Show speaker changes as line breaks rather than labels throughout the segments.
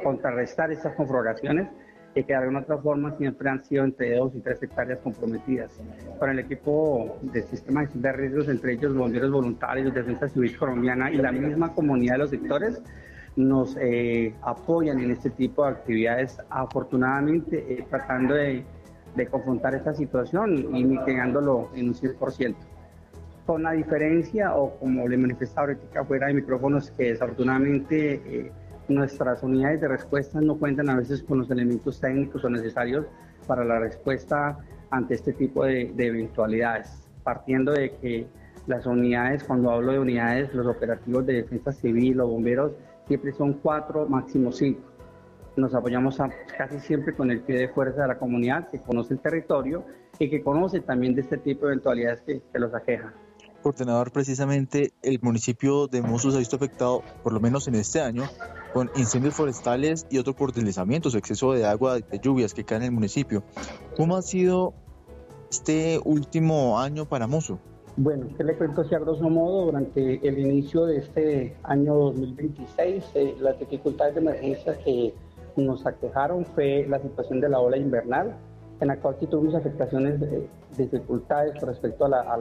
contrarrestar estas conflagraciones que de alguna otra forma siempre han sido entre 2 y 3 hectáreas comprometidas. Con el equipo del sistema de gestión de riesgos, entre ellos bomberos voluntarios, Defensa Civil Colombiana y la misma comunidad de los sectores, nos apoyan en este tipo de actividades, afortunadamente tratando de confrontar esta situación y mitigándolo en un 100%. Con la diferencia, o como le manifestaba ahorita fuera de micrófonos, que desafortunadamente nuestras unidades de respuesta no cuentan a veces con los elementos técnicos o necesarios para la respuesta ante este tipo de eventualidades, partiendo de que las unidades, cuando hablo de unidades, los operativos de defensa civil o bomberos, siempre son 4, máximo 5. Nos apoyamos casi siempre con el pie de fuerza de la comunidad que conoce el territorio y que conoce también de este tipo de eventualidades que los aquejan.
Coordinador, precisamente el municipio de Mossos se ha visto afectado, por lo menos en este año, con incendios forestales y otros por deslizamientos, exceso de agua, de lluvias que caen en el municipio. ¿Cómo ha sido este último año para Mosso?
Bueno, ¿qué le cuento así a grosso modo? Durante el inicio de este año 2026, las dificultades de emergencia que nos aquejaron fue la situación de la ola invernal, en la cual sí tuvimos afectaciones, dificultades con respecto a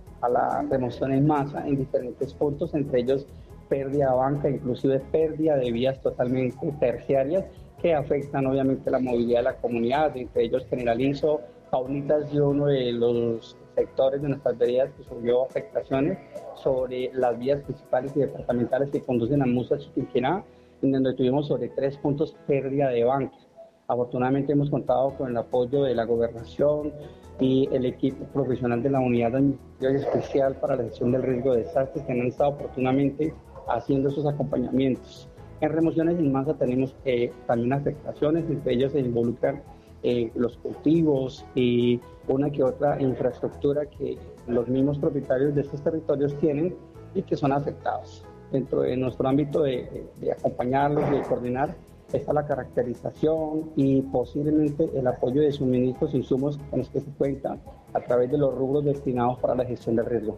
la remoción en masa en diferentes puntos, entre ellos pérdida de banca, inclusive pérdida de vías totalmente terciarias que afectan obviamente la movilidad de la comunidad. Entre ellos generalizo, Paunitas de uno de los sectores de nuestras veredas que sufrió afectaciones sobre las vías principales y departamentales que conducen a Musa Chiquinquirá, en donde tuvimos sobre 3 puntos pérdida de banca. Afortunadamente hemos contado con el apoyo de la gobernación y el equipo profesional de la Unidad Administrativa Especial para la Gestión del Riesgo de Desastres, que han estado oportunamente haciendo esos acompañamientos. En remociones en masa tenemos también afectaciones, entre ellos se involucran los cultivos y una que otra infraestructura que los mismos propietarios de estos territorios tienen y que son afectados. Dentro de nuestro ámbito de acompañarlos y de coordinar está la caracterización y posiblemente el apoyo de suministros e insumos con los que se cuenta a través de los rubros destinados para la gestión del riesgo.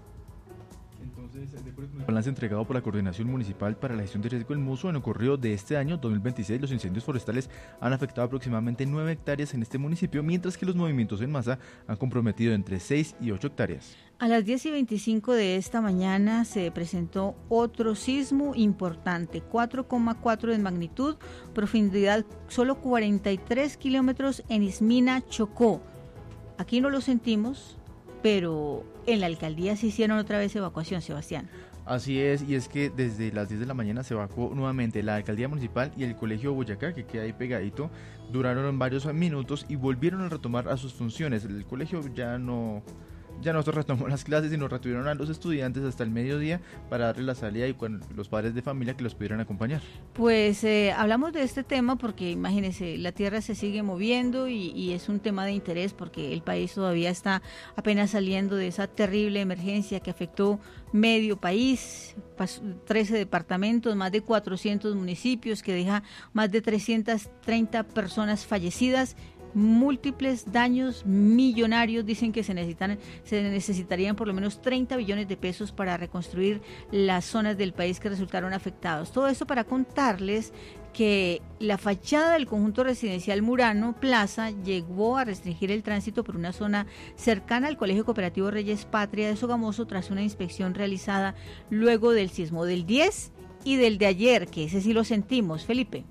Entonces, de acuerdo con el balance entregado por la Coordinación Municipal para la Gestión de Riesgo del Mosso, en lo corrido de este año 2026, los incendios forestales han afectado aproximadamente 9 hectáreas en este municipio, mientras que los movimientos en masa han comprometido entre 6 y 8 hectáreas.
A las 10:25 de esta mañana se presentó otro sismo importante, 4,4 de magnitud, profundidad solo 43 kilómetros en Ismina, Chocó. Aquí no lo sentimos, pero en la alcaldía se hicieron otra vez evacuación, Sebastián.
Así es, y es que desde las 10 de la mañana se evacuó nuevamente la alcaldía municipal y el colegio Boyacá, que queda ahí pegadito. Duraron varios minutos y volvieron a retomar a sus funciones. El colegio ya no retomó las clases y nos retuvieron a los estudiantes hasta el mediodía para darle la salida y con los padres de familia que los pudieran acompañar.
Pues hablamos de este tema porque imagínense, la tierra se sigue moviendo y es un tema de interés porque el país todavía está apenas saliendo de esa terrible emergencia que afectó medio país, 13 departamentos, más de 400 municipios, que deja más de 330 personas fallecidas, múltiples daños millonarios. Dicen que se necesitarían por lo menos 30 billones de pesos para reconstruir las zonas del país que resultaron afectados. Todo esto para contarles que la fachada del conjunto residencial Murano Plaza llegó a restringir el tránsito por una zona cercana al Colegio Cooperativo Reyes Patria de Sogamoso tras una inspección realizada luego del sismo del 10 y del de ayer, que ese sí lo sentimos, Felipe.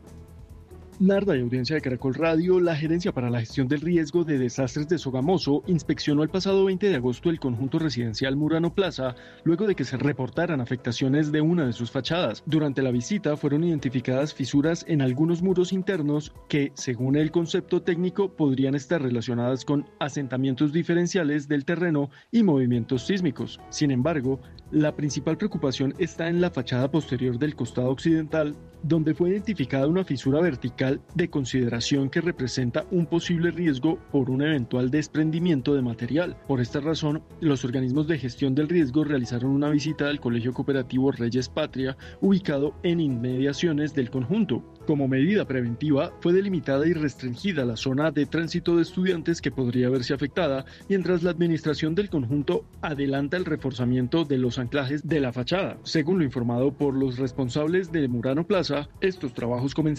Narda y audiencia de Caracol Radio, la Gerencia para la Gestión del Riesgo de Desastres de Sogamoso inspeccionó el pasado 20 de agosto el conjunto residencial Murano Plaza luego de que se reportaran afectaciones de una de sus fachadas. Durante la visita fueron identificadas fisuras en algunos muros internos que, según el concepto técnico, podrían estar relacionadas con asentamientos diferenciales del terreno y movimientos sísmicos. Sin embargo, la principal preocupación está en la fachada posterior del costado occidental, donde fue identificada una fisura vertical de consideración que representa un posible riesgo por un eventual desprendimiento de material. Por esta razón, los organismos de gestión del riesgo realizaron una visita al Colegio Cooperativo Reyes Patria, ubicado en inmediaciones del conjunto. Como medida preventiva, fue delimitada y restringida la zona de tránsito de estudiantes que podría verse afectada, mientras la administración del conjunto adelanta el reforzamiento de los anclajes de la fachada. Según lo informado por los responsables de Murano Plaza, estos trabajos comenzaron